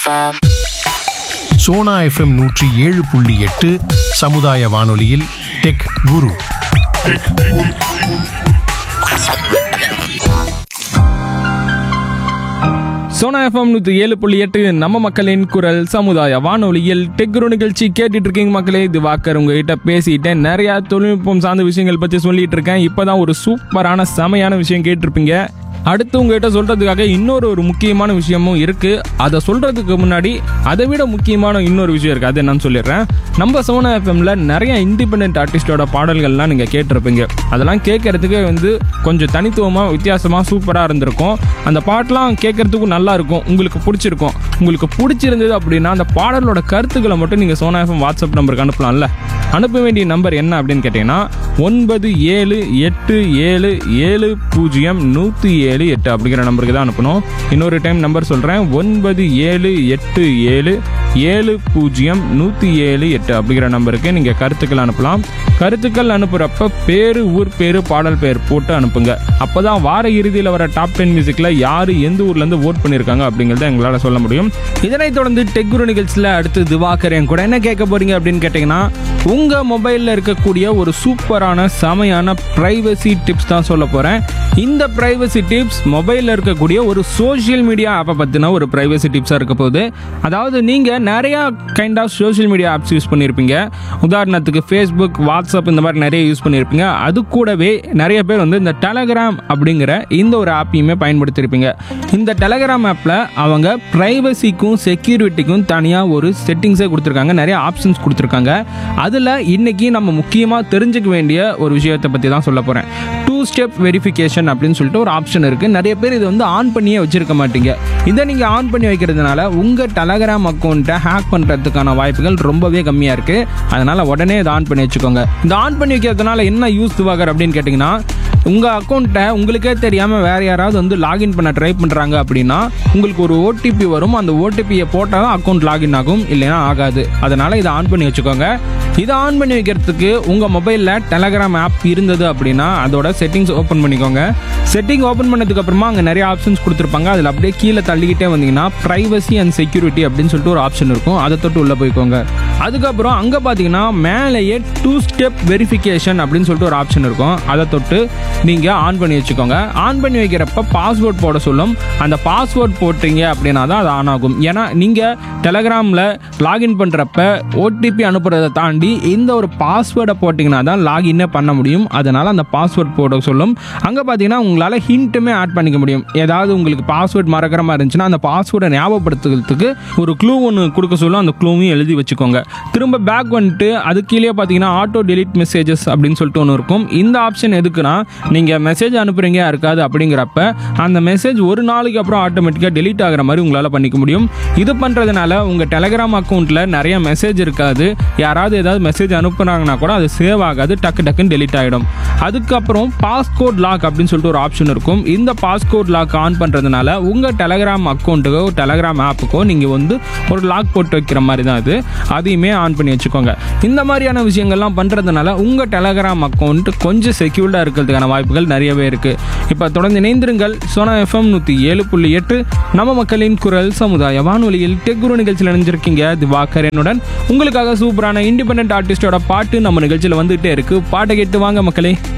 Sona FM 107.8 சமுதாய வானொலியில் tech குரு. Sona FM 107.8 நம்ம மக்களின் குரல் சமுதாய வானொலியில் டெக்ரு நிகழ்ச்சி கேட்டுட்டு இருக்கீங்க மக்களே. இது வாக்கர் உங்ககிட்ட பேசிட்டேன், நிறைய தொழில்நுட்பம் சார்ந்த விஷயங்கள் பற்றி சொல்லிட்டு இருக்கேன். இப்போதான் ஒரு சூப்பரான செமையான விஷயம் கேட்டிருப்பீங்க. அடுத்து உங்ககிட்ட சொல்றதுக்காக இன்னொரு முக்கியமான விஷயமும் இருக்கு. அதை சொல்றதுக்கு முன்னாடி அதை விட முக்கியமான இன்னொரு விஷயம் இருக்கு, அது என்னன்னு சொல்லிடுறேன். நம்ம சோனா எஃப்எம்ல நிறைய இண்டிபெண்டன்ட் ஆர்டிஸ்டோட பாடல்கள்லாம் நீங்க கேட்டிருப்பீங்க. அதெல்லாம் கேட்கறதுக்கு கொஞ்சம் தனித்துவமா வித்தியாசமா சூப்பரா இருந்திருக்கும். அந்த பாட்டெல்லாம் கேட்கறதுக்கும் நல்லா இருக்கும், உங்களுக்கு பிடிச்சிருக்கும். உங்களுக்கு பிடிச்சிருந்தது அப்படின்னா அந்த பாடலோட கருத்துக்களை மட்டும் நீங்க சோனா எஃப்எம் வாட்ஸ்அப் நம்பருக்கு அனுப்பலாம்ல. அனுப்ப வேண்டிய நம்பர் என்ன அப்படின்னு கேட்டீங்கன்னா 9787700178 அப்படிங்கிற நம்பருக்கு தான் அனுப்பணும். இன்னொரு டைம் நம்பர் சொல்கிறேன், 9787700178 அப்படிங்கிற நம்பருக்கு நீங்கள் கருத்துக்கள் அனுப்பலாம். கருத்துக்கள் அனுப்புகிறப்ப பேர், ஊர் பேர், பாடல் பேர் போட்டு அனுப்புங்க. அப்போ தான் வார இறுதியில் வர டாப் 10 மியூசிக்கில் யார் எந்த ஊர்லேருந்து ஓட் பண்ணியிருக்காங்க அப்படிங்கிறத எங்களால் சொல்ல முடியும். இதனைத் தொடர்ந்து டெக்குரு நிகழ்ச்சியில் அடுத்து திவாகரன் கூட என்ன கேட்க போகிறீங்க அப்படின்னு கேட்டிங்கன்னா, உங்கள் மொபைலில் இருக்கக்கூடிய ஒரு சூப்பரான செமையான ப்ரைவசி டிப்ஸ் தான் சொல்ல போகிறேன். இந்த ப்ரைவசி டிப்ஸ் மொபைலில் இருக்கக்கூடிய ஒரு சோஷியல் மீடியா ஆப்பை பற்றின ஒரு ப்ரைவசி டிப்ஸாக இருக்க போகுது. அதாவது நீங்கள் நிறையா kind of social media apps use பண்ணியிருப்பீங்க. உதாரணத்துக்கு ஃபேஸ்புக், வாட்ஸ்அப் இந்த மாதிரி நிறைய யூஸ் பண்ணியிருப்பீங்க. அது கூடவே நிறைய பேர் இந்த டெலகிராம் அப்படிங்கிற இந்த ஒரு ஆப்பையுமே பயன்படுத்தியிருப்பீங்க. இந்த டெலகிராம் ஆப்பில் அவங்க ப்ரைவசிக்கும் செக்யூரிட்டிக்கும் தனியாக ஒரு செட்டிங்ஸே கொடுத்துருக்காங்க, நிறைய ஆப்ஷன்ஸ் கொடுத்துருக்காங்க. அதில் இன்னைக்கு நம்ம முக்கியமாக தெரிஞ்சுக்க வேண்டிய ஒரு விஷயத்தை பற்றி தான் சொல்ல போகிறேன். 2 ஸ்டெப் வெரிஃபிகேஷன் அப்படின்னு சொல்லிட்டு ஒரு ஆப்ஷன் இருக்குது. நிறைய பேர் இதை ஆன் பண்ணியே வச்சிருக்க மாட்டீங்க. இதை நீங்கள் ஆன் பண்ணி வைக்கிறதுனால உங்கள் டெலகிராம் அக்கௌண்ட்டை ஹேக் பண்ணுறதுக்கான வாய்ப்புகள் ரொம்பவே கம்மியாக இருக்குது. அதனால் உடனே இதை ஆன் பண்ணி வச்சுக்கோங்க. இந்த ஆன் பண்ணி வைக்கிறதுனால என்ன யூஸ் துவாகர் அப்படின்னு கேட்டிங்கன்னா, உங்கள் அக்கௌண்ட்டை உங்களுக்கே தெரியாமல் வேறு யாராவது லாகின் பண்ண ட்ரை பண்ணுறாங்க அப்படின்னா உங்களுக்கு ஒரு ஓடிபி வரும். அந்த ஓடிபியை போட்டால் தான் அக்கௌண்ட் லாகின் ஆகும், இல்லைன்னா ஆகாது. அதனால் இதை ஆன் பண்ணி வச்சுக்கோங்க. இதை ஆன் பண்ணி வைக்கிறதுக்கு உங்கள் மொபைலில் டெலகிராம் ஆப் இருந்தது அப்படின்னா அதோட செட்டிங்ஸ் ஓப்பன் பண்ணிக்கோங்க. செட்டிங் ஓப்பன் பண்ணதுக்கு அப்புறமா அங்கே நிறைய ஆப்ஷன்ஸ் கொடுத்துருப்பாங்க. அதில் அப்படியே கீழே தள்ளிக்கிட்டே வந்தீங்கன்னா ப்ரைவசி அண்ட் செக்யூரிட்டி அப்படின்னு சொல்லிட்டு ஒரு ஆப்ஷன் இருக்கும். அதை தொட்டு உள்ளே போய்க்கோங்க. அதுக்கப்புறம் அங்கே பார்த்தீங்கன்னா மேலேயே 2 ஸ்டெப் வெரிஃபிகேஷன் அப்படின்னு சொல்லிட்டு ஒரு ஆப்ஷன் இருக்கும். அதை தொட்டு நீங்கள் ஆன் பண்ணி வச்சுக்கோங்க. ஆன் பண்ணி வைக்கிறப்ப பாஸ்வேர்ட் போட சொல்லும். அந்த பாஸ்வேர்ட் போட்டீங்க அப்படின்னா தான் அது ஆன் ஆகும். ஏன்னா நீங்கள் டெலகிராமில் லாகின் பண்ணுறப்ப ஓடிபி அனுப்புறதை தாண்டி இந்த ஒரு பாஸ்வேர்டை போட்டிங்கன்னா தான் லாகின்னே பண்ண முடியும். அதனால் அந்த பாஸ்வேர்ட் போட சொல்லும். அங்கே பார்த்தீங்கன்னா உங்களால் ஹிண்ட்டுமே ஆட் பண்ணிக்க முடியும். ஏதாவது உங்களுக்கு பாஸ்வேர்ட் மறக்கிற மாதிரி இருந்துச்சுன்னா அந்த பாஸ்வேர்டை ஞாபகப்படுத்துறதுக்கு ஒரு க்ளூ ஒன்று கொடுக்க சொல்லும். அந்த க்ளூவையும் எழுதி வச்சுக்கோங்க. திரும்ப பேக் வந்துட்டு அது கீழே பார்த்தீங்கன்னா ஆட்டோ டெலிட் மெசேஜஸ் அப்படின்னு சொல்லிட்டு ஒன்று இருக்கும். இந்த ஆப்ஷன் எதுக்குன்னா, நீங்கள் மெசேஜ் அனுப்புறீங்க இருக்காது அப்படிங்கிறப்ப அந்த மெசேஜ் ஒரு நாளைக்கு அப்புறம் ஆட்டோமேட்டிக்காக டெலிட் ஆகிற மாதிரி உங்களால் பண்ணிக்க முடியும். இது பண்ணுறதுனால உங்கள் டெலகிராம் அக்கௌண்ட்டில் நிறைய மெசேஜ் இருக்காது. யாராவது ஏதாவது மெசேஜ் அனுப்புனாங்கன்னா கூட அது சேவ் ஆகாது, டக்குன்னு டெலிட் ஆகிடும். அதுக்கப்புறம் பாஸ்கோட் லாக் அப்படின்னு சொல்லிட்டு ஒரு ஆப்ஷன் இருக்கும். இந்த பாஸ்கோட் லாக் ஆன் பண்ணுறதுனால உங்கள் டெலகிராம் அக்கௌண்ட்டுக்கோ டெலகிராம் ஆப்புக்கோ நீங்கள் ஒரு லாக் போட்டு வைக்கிற மாதிரி தான் இது. அதையுமே ஆன் பண்ணி வச்சுக்கோங்க. இந்த மாதிரியான விஷயங்கள்லாம் பண்ணுறதுனால உங்கள் டெலகிராம் அக்கௌண்ட் கொஞ்சம் செக்யூர்டாக இருக்கிறதுக்கான வாய்ப்புகள் நிறையவே இருக்குது. இப்போ தொடர்ந்து இணைந்திருங்கள். சோனா எஃப்எம் 107.8 நம்ம மக்களின் குரல் சமுதாய வானொலியில் டெக்குரு நிகழ்ச்சியில் இணைஞ்சிருக்கீங்க. திவாகரனுடன் உங்களுக்காக சூப்பரான இண்டிபெண்டன்ட் ஆர்டிஸ்டோட பாட்டு நம்ம நிகழ்ச்சியில் வந்துகிட்டே இருக்கு. பாட்டை கேட்டு வாங்க மக்களே.